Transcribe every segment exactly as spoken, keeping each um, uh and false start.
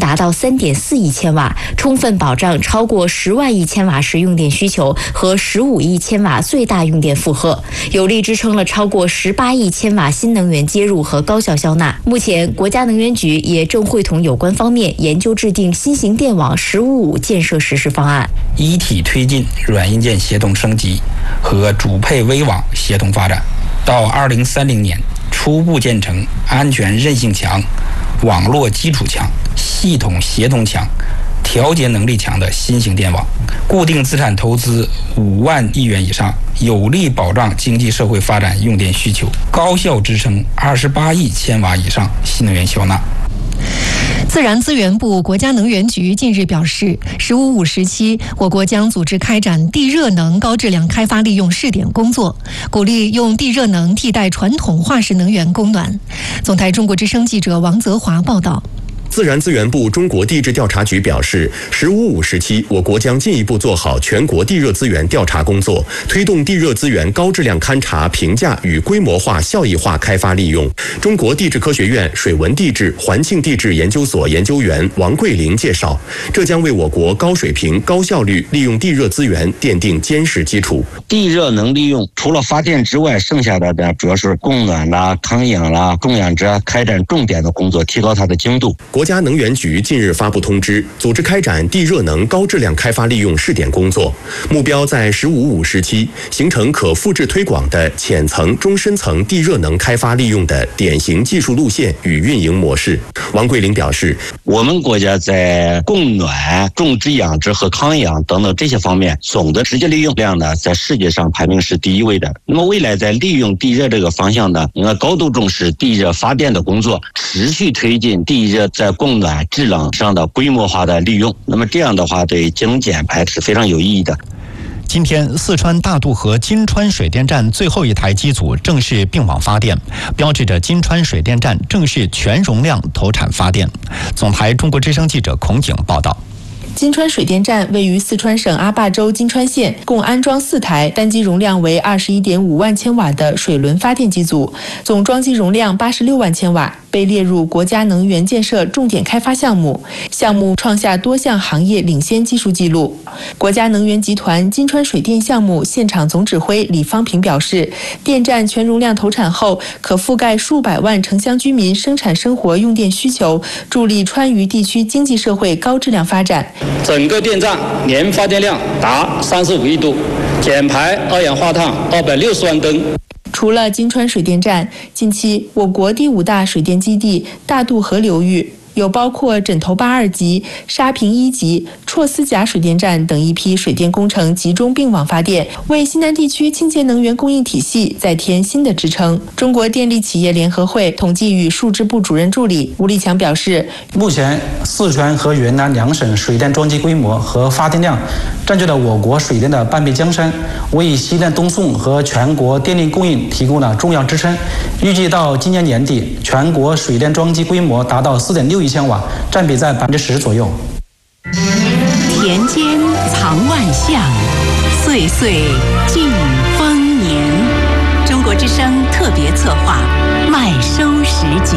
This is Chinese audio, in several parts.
达到 三点四亿千瓦，充分保障超过十万亿千瓦时用电需求和十五亿千瓦最大用电负荷，有力支撑了超过十八亿千瓦新能源接入和高效消纳。目前，国家能源局也正会同有关方面研究制定新型电网“十五五”建设实施方案， 一体推进软硬件协同升级和主配微网协同发展，到二零三零年初步建成安全韧性强、网络基础强、系统协同强、调节能力强的新型电网，固定资产投资五万亿元以上，有力保障经济社会发展用电需求，高效支撑二十八亿千瓦以上新能源消纳。 自然资源部、国家能源局近日表示，“十五五”时期，我国将组织开展地热能高质量开发利用试点工作，鼓励用地热能替代传统化石能源供暖。总台中国之声记者王泽华报道。 自然资源部中国地质调查局表示，“十五五”时期，我国将进一步做好全国地热资源调查工作，推动地热资源高质量勘查、评价与规模化、效益化开发利用。中国地质科学院水文地质环境地质研究所研究员王桂林介绍，这将为我国高水平、高效率利用地热资源奠定坚实基础。 地热能利用除了发电之外，剩下的呢主要是供暖啦、康养啦、供养者开展重点的工作，提高它的精度。 国家能源局近日发布通知，组织开展地热能高质量开发利用试点工作，目标在“十五五”时期形成可复制推广的浅层、中深层地热能开发利用的典型技术路线与运营模式。王桂林表示， 我们国家在供暖、种植养殖和康养等等这些方面，总的直接利用量呢，在世界上排名是第一位的。那么未来在利用地热这个方向呢，应该高度重视地热发电的工作，持续推进地热在供暖制冷上的规模化的利用。那么这样的话，对精减排是非常有意义的。 今天，四川大渡河金川水电站最后一台机组正式并网发电，标志着金川水电站正式全容量投产发电。总台中国之声记者孔景报道。 金川水电站位于四川省阿坝州金川县，共安装四台单机容量为 二十一点五万千瓦的水轮发电机组，总装机容量八十六万千瓦，被列入国家能源建设重点开发项目，项目创下多项行业领先技术记录。国家能源集团金川水电项目现场总指挥李方平表示，电站全容量投产后，可覆盖数百万城乡居民生产生活用电需求，助力川渝地区经济社会高质量发展。 整个电站年发电量达三十五亿度，减排二氧化碳二百六十万吨。 除了金川水电站，近期我国第五大水电基地大渡河流域有包括枕头坝二级、沙坪一级、绰斯甲水电站等一批水电工程集中并网发电，为西南地区清洁能源供应体系再添新的支撑。中国电力企业联合会统计与数支部主任助理吴立强表示， 目前四川和云南两省水电装机规模和发电量占据了我国水电的半壁江山，为西电东送和全国电力供应提供了重要支撑。预计到今年年底，全国水电装机规模达到 四点六亿千瓦，占比在百分之十左右。 田间藏万象，岁岁尽丰年。中国之声特别策划麦收时节。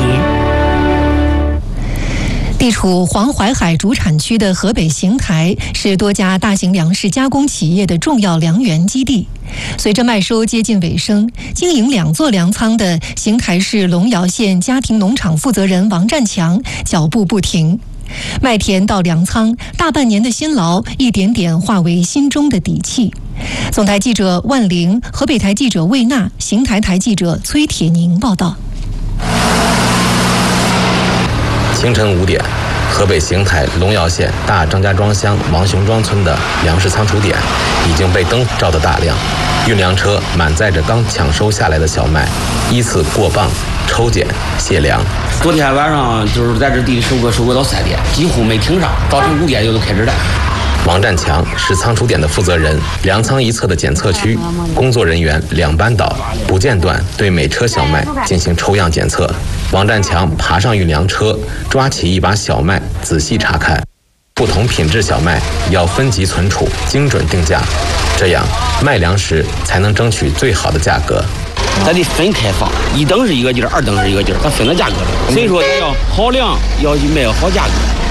地处黄淮海主产区的河北邢台是多家大型粮食加工企业的重要粮源基地。随着麦收接近尾声，经营两座粮仓的邢台市龙窑县家庭农场负责人王占强脚步不停。麦田到粮仓，大半年的辛劳一点点化为心中的底气。总台记者万玲，河北台记者魏娜，邢台台记者崔铁宁报道。 清晨五点，河北邢台龙窑县大张家庄乡王雄庄村的粮食仓储点已经被灯照得大亮，运粮车满载着刚抢收下来的小麦，依次过磅、抽检、卸粮。 昨天晚上就是在这地收割，收割到三点，几乎没停上，早晨五点就都开始了。 王占强是仓储点的负责人，粮仓一侧的检测区，工作人员两班倒，不间断对每车小麦进行抽样检测。王占强爬上运粮车，抓起一把小麦仔细查看，不同品质小麦要分级存储，精准定价，这样卖粮时才能争取最好的价格。 咱得分开放，一等是一个劲儿，二等是一个劲儿，咱分了价格的。所以说，要好量，要去卖好价格。